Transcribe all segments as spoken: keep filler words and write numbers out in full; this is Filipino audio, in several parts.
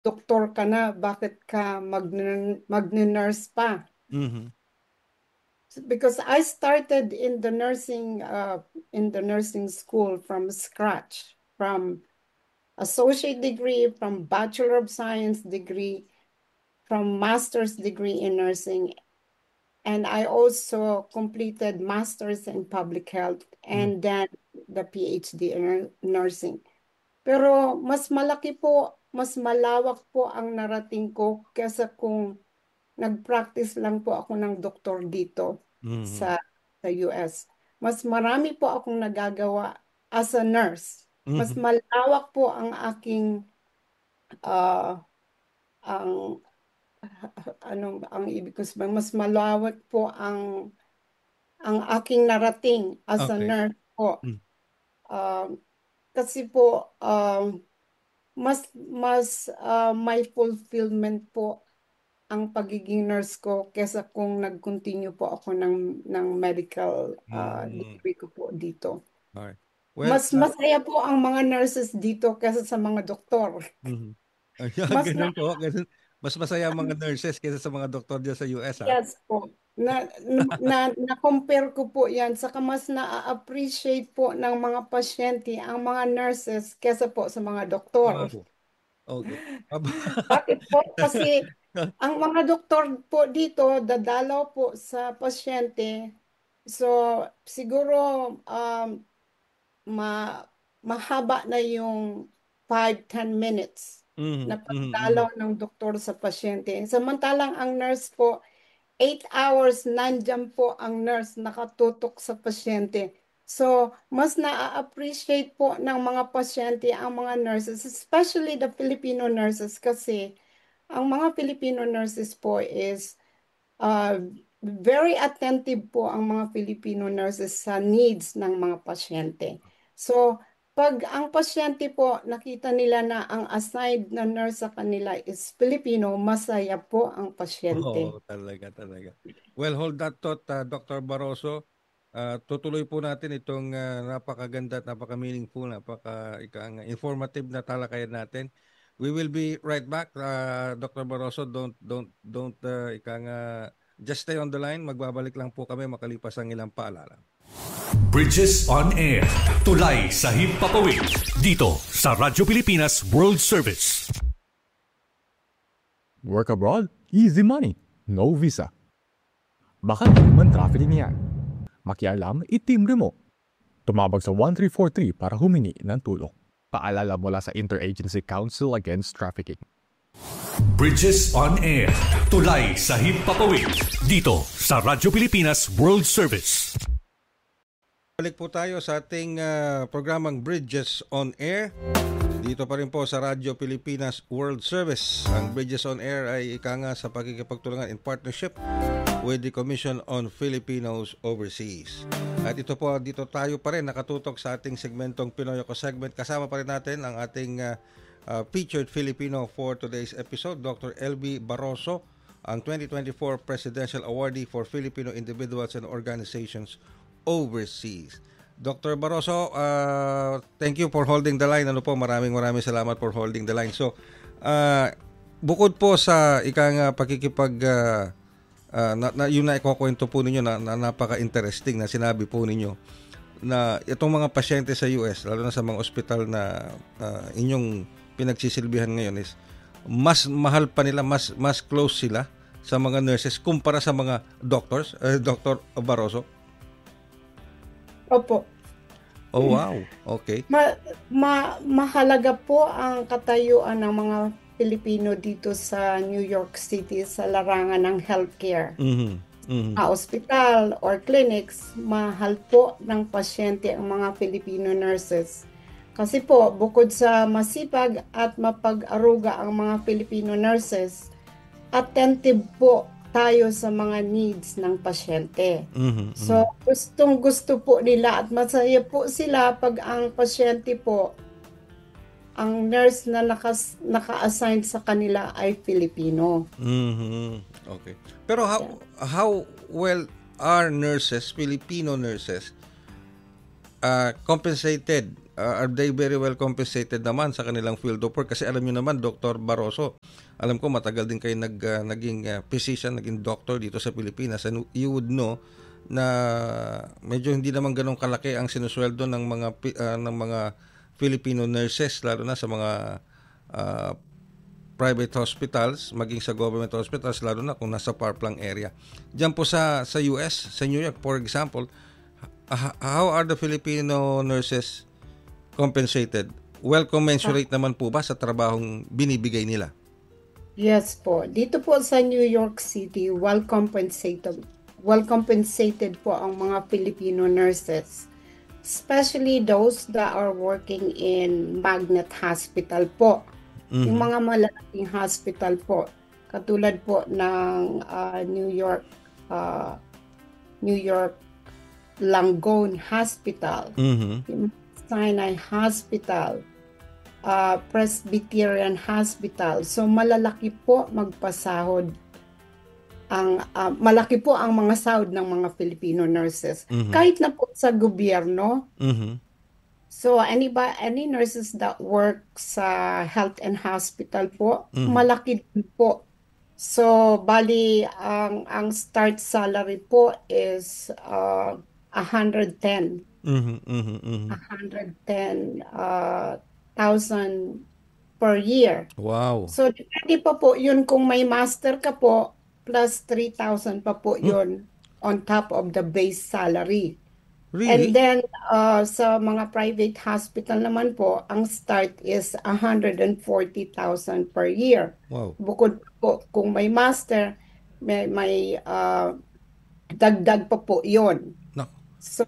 doktor ka na, bakit ka mag- mag-nurse pa? Mm-hmm. Because I started in the nursing uh, in the nursing school from scratch, from associate degree, from Bachelor of Science degree, from master's degree in nursing. And I also completed master's in public health Mm-hmm. and then the PhD in nursing. Pero mas malaki po, mas malawak po ang narating ko kesa kung nag-practice lang po ako ng doktor dito Mm-hmm. sa sa U S. Mas marami po akong nagagawa as a nurse. Mas Mm-hmm. malawak po ang aking ah, ang anong ang ibig ko sabihin, mas malawak po ang ang aking narating as a Okay. nurse po. Mm. Um, kasi po um, mas mas ah, may fulfillment po ang pagiging nurse ko kesa kung nag-continue po ako ng ng medical ah, Mm. degree ko po dito. Alright. Well, Mas uh, masaya po ang mga nurses dito kesa sa mga doktor. mhm. Ayan, Mas na ganun po. Ganun. Mas masaya ang mga nurses kaysa sa mga doktor dyan sa U S, ha? yes po. Na, na, na, compare ko po yan. Saka mas na-appreciate po ng mga pasyente ang mga nurses kesa po sa mga doktor. Wow. Okay. Aba- Bakit po? Kasi ang mga doktor po dito, dadalaw po sa pasyente. So, siguro um, ma mahaba na yung five ten minutes Mhm, na mhm, mhm. pagdalaw ng doktor sa pasyente. Samantalang ang nurse po, eight hours nandyan po ang nurse nakatutok sa pasyente. So, mas na-appreciate po ng mga pasyente ang mga nurses, especially the Filipino nurses kasi ang mga Filipino nurses po is uh, very attentive po ang mga Filipino nurses sa needs ng mga pasyente. So, pag ang pasyente po nakita nila na ang assigned na nurse sa kanila is Filipino, masaya po ang pasyente. Oo, talaga, talaga. Well, hold that thought, uh, Doctor Barroso. Uh, tutuloy po natin itong uh, napakaganda at napaka-meaningful, napaka ika nga, informative na talakayan natin. We will be right back, uh, Doctor Barroso. Don't, don't, don't, uh, ika nga, just stay on the line. Magbabalik lang po kami makalipas ang ilang paalala. Bridges on Air. Tulay sa Himpapawid. Dito sa Radyo Pilipinas World Service. Work abroad? Easy money. No visa. Baka human trafficking yan. Makialam, itimbre mo. Tumawag sa one three four three para humingi ng tulong. Paalala mula sa Interagency Council Against Trafficking. Bridges on Air. Tulay sa Himpapawid. Dito sa Radyo Pilipinas World Service. Balik po tayo sa ating uh, programang Bridges on Air. Dito pa rin po sa Radyo Pilipinas World Service. Ang Bridges on Air ay ika nga sa pagkikipagtulungan in partnership with the Commission on Filipinos Overseas. At ito po, dito tayo pa rin nakatutok sa ating segmentong Pinoy Ako segment. Kasama pa rin natin ang ating uh, uh, featured Filipino for today's episode, Doctor L B Barroso, ang twenty twenty-four Presidential Awardee for Filipino Individuals and Organizations Overseas. Doctor Barroso, uh, thank you for holding the line. Ano po, maraming maraming salamat for holding the line. So, uh, bukod po sa ikang uh, pakikipag uh, uh, na, na, yun na ikukwento po ninyo na, na napaka-interesting na sinabi po ninyo na itong mga pasyente sa U S, lalo na sa mga ospital na uh, inyong pinagsisilbihan ngayon is mas mahal pa nila, mas mas close sila sa mga nurses kumpara sa mga doctors, uh, Doctor Barroso. Opo. Oh, wow. Okay. Ma, ma, mahalaga po ang katayuan ng mga Pilipino dito sa New York City sa larangan ng healthcare. Mhm. Mhm. Sa ospital or clinics, mahal po ng pasyente ang mga Filipino nurses. Kasi po, bukod sa masipag at mapag-aruga ang mga Filipino nurses, attentive po tayo sa mga needs ng pasyente. Mhm. So, gustong gusto po nila at masaya po sila pag ang pasyente po, ang nurse na nakas, naka-assign sa kanila ay Filipino. Mhm. Okay. Pero how how well are nurses, Filipino nurses, uh, compensated uh, are they very well compensated naman sa kanilang field of work? Kasi alam niyo naman, Doctor Barroso, alam ko matagal din kayo nag, uh, naging uh, physician, naging doctor dito sa Pilipinas, and you would know na medyo hindi naman ganun kalaki ang sinusweldo ng mga uh, ng mga Filipino nurses, lalo na sa mga uh, private hospitals, maging sa government hospitals, lalo na kung nasa far-flung area. Diyan po sa sa U S, sa New York, for example, uh, how are the Filipino nurses compensated? Well commensurate naman po ba sa trabahong binibigay nila? Yes po. Dito po sa New York City, well compensated. Well compensated po ang mga Filipino nurses, especially those that are working in magnet hospital po. Mm-hmm. Yung mga malalaking hospital po, katulad po ng uh, New York uh, New York Langone Hospital, mm-hmm. yung Sinai Hospital, uh, Presbyterian Hospital. So malalaki po magpasahod ang uh, malaki po ang mga sahod ng mga Filipino nurses, mm-hmm. kahit na po sa gobyerno. Mm-hmm. So any any nurses that work sa health and hospital po, mm-hmm. malaki din po. So bali ang ang start salary po is uh, one hundred ten. Mm-hmm, mm-hmm, mm-hmm. one hundred ten uh, thousand per year. Wow. So depende pa po yun kung may master ka po, plus three thousand pa po yun mm. on top of the base salary. Really? And then uh, sa mga private hospital naman po, ang start is one hundred forty thousand per year. Wow. Bukod po kung may master, may, may uh, dagdag pa po yun. No. So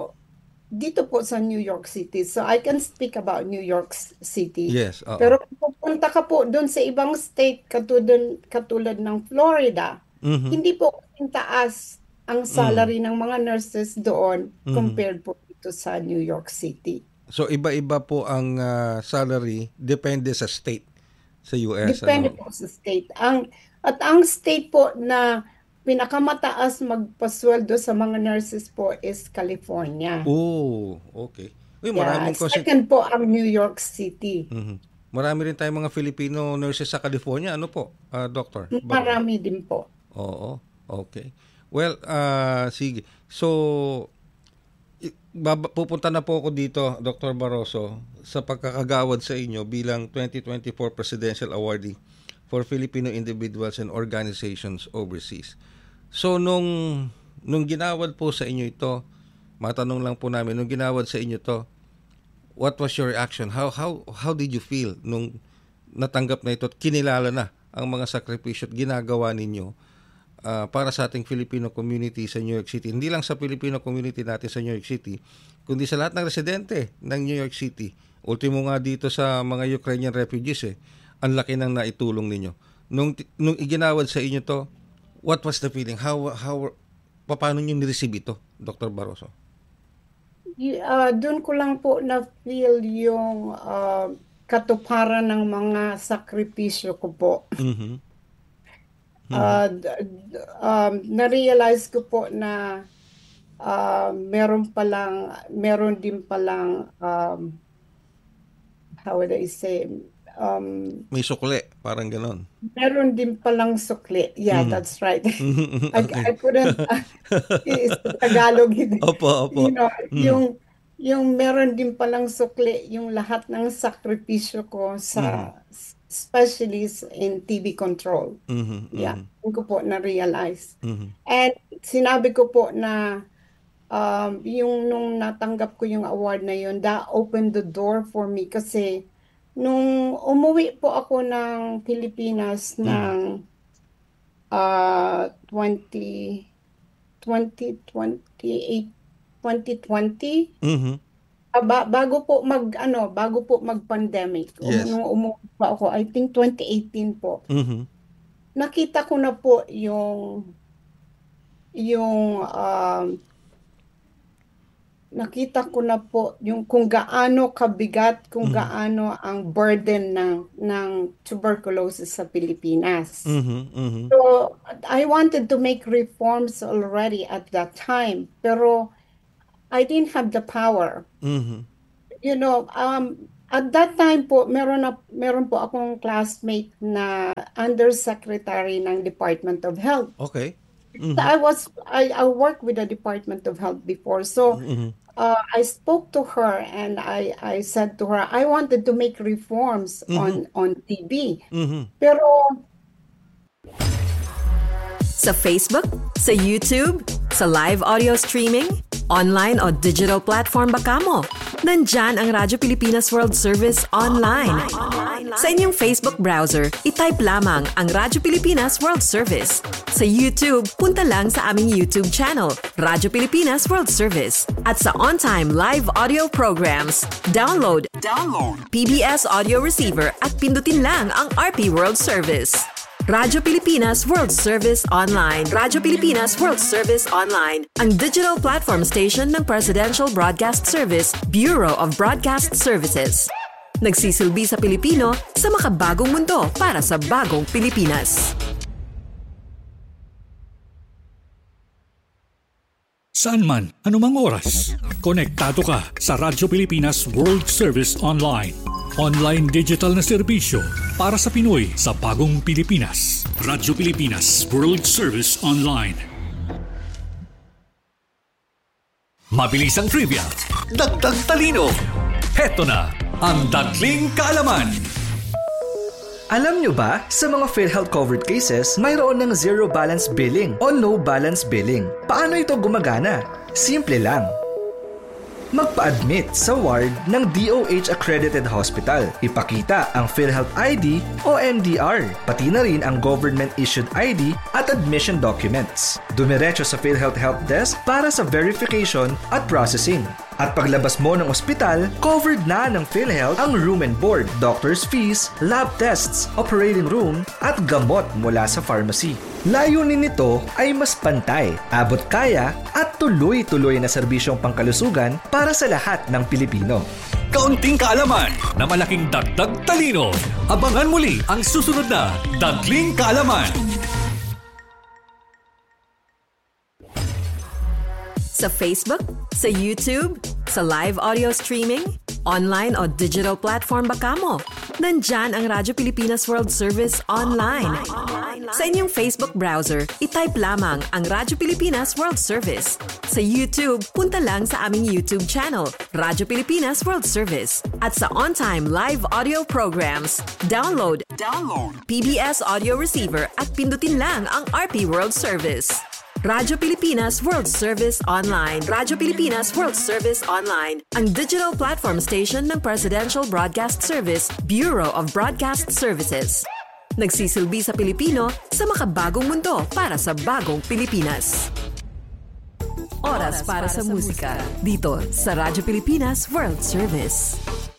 dito po sa New York City. So I can speak about New York City. Yes. Uh-oh. Pero kung pupunta ka po doon sa ibang state katulad, katulad ng Florida, mm-hmm. hindi po kasing taas ang salary mm-hmm. ng mga nurses doon mm-hmm. compared po dito sa New York City. So iba-iba po ang uh, salary depende sa state sa U S. Depende ano? po sa state. Ang at ang state po na pinakamataas magpasweldo sa mga nurses po is California. Oh, okay. Uy, maraming yeah, second po ang New York City. Mm-hmm. Marami rin tayong mga Filipino nurses sa California. Ano po, uh, Doctor? Marami din po. Oo, okay. Well, uh, sige. So, baba, pupunta na po ako dito, Doctor Barroso, sa pagkakagawad sa inyo bilang twenty twenty-four Presidential Awardee for Filipino Individuals and Organizations Overseas. So, nung, nung ginawad po sa inyo ito, matanong lang po namin, nung ginawad sa inyo to, what was your reaction? How how how did you feel nung natanggap na ito at kinilala na ang mga sakripisyo at ginagawa ninyo uh, para sa ating Filipino community sa New York City? Hindi lang sa Filipino community natin sa New York City, kundi sa lahat ng residente ng New York City. Ultimo nga dito sa mga Ukrainian refugees eh, ang laki ng naitulong ninyo. Nung nung iginawad sa inyo to, what was the feeling? How how paano niyo ni-receive ito, Doctor Barroso? Uh, doon ko lang po na-feel yung uh, katuparan ng mga sakripisyo ko po. Mm-hmm. Mm-hmm. Uh, um, na-realize ko po na uh, meron palang, meron din palang, um, how would I say, um, may sukli, parang ganon. Meron din palang sukli. Yeah, mm-hmm. that's right. I, okay. I couldn't, uh, it's Tagalog. Opo, opo. You know, mm. yung, yung meron din palang sukli, yung lahat ng sakripisyo ko sa, mm-hmm. especially in T B control. Mm-hmm. Yeah, mm-hmm. ko po na-realize. Mm-hmm. And sinabi ko po na, um, yung nung natanggap ko yung award na yun, that opened the door for me kasi nung umuwi po ako ng Pilipinas ng uh, twenty twenty-eight twenty twenty mm-hmm. uh, ba- bago po mag ano bago po mag-pandemic yes. nung umuwi pa ako, I think twenty eighteen po. Mm-hmm. Nakita ko na po yung yung um, nakita ko na po yung kung gaano kabigat, kung mm-hmm. gaano ang burden ng ng tuberculosis sa Pilipinas. Mm-hmm. Mm-hmm. So, I wanted to make reforms already at that time, pero I didn't have the power. Mm-hmm. you know, um, at that time po, meron, na, meron po akong classmate na undersecretary ng Department of Health. Okay. So I was, I, I worked with the Department of Health before. So uh, I spoke to her and I, I said to her, I wanted to make reforms on, on T B. Pero Sa Facebook, sa YouTube, sa live audio streaming, online o digital platform ba kamo? Nandyan ang Radyo Pilipinas World Service online. Sa inyong Facebook browser, itype lamang ang Radyo Pilipinas World Service. Sa YouTube, punta lang sa aming YouTube channel, Radyo Pilipinas World Service. At sa on-time live audio programs, download, download P B S Audio Receiver at pindutin lang ang R P World Service. Radyo Pilipinas World Service Online. Radyo Pilipinas World Service Online, ang digital platform station ng Presidential Broadcast Service, Bureau of Broadcast Services. Nagsisilbi sa Pilipino sa makabagong mundo para sa bagong Pilipinas. Saan man, anumang oras, konektado ka sa Radyo Pilipinas World Service Online. Online digital na serbisyo para sa Pinoy sa bagong Pilipinas. Radyo Pilipinas World Service Online. Mabilis ang trivia, dagdag talino. Heto na ang Dadling Kaalaman. Alam nyo ba, sa mga PhilHealth covered cases, mayroon ng zero balance billing o no balance billing. Paano ito gumagana? Simple lang. Magpa-admit sa ward ng D O H-accredited hospital. Ipakita ang PhilHealth I D o M D R, pati na rin ang government-issued I D at admission documents. Dumiretso sa PhilHealth Help Desk para sa verification at processing. At paglabas mo ng ospital, covered na ng PhilHealth ang room and board, doctor's fees, lab tests, operating room, at gamot mula sa pharmacy. Layunin nito ay mas pantay, abot kaya, at tuloy-tuloy na serbisyong pangkalusugan para sa lahat ng Pilipino. Kaunting kaalaman na malaking dagdag talino. Abangan muli ang susunod na Dadling Kaalaman. Sa Facebook, sa YouTube, sa live audio streaming, online o digital platform ba kamo? Nandyan ang Radyo Pilipinas World Service Online. Sa inyong Facebook browser, itype lamang ang Radyo Pilipinas World Service. Sa YouTube, punta lang sa aming YouTube channel, Radyo Pilipinas World Service. At sa on-time live audio programs, download, download P B S Audio Receiver at pindutin lang ang R P World Service. Radyo Pilipinas World Service Online. Radyo Pilipinas World Service Online, ang digital platform station ng Presidential Broadcast Service, Bureau of Broadcast Services. Nagsisilbi sa Pilipino sa makabagong mundo para sa bagong Pilipinas. Oras para sa musika dito sa Radyo Pilipinas World Service.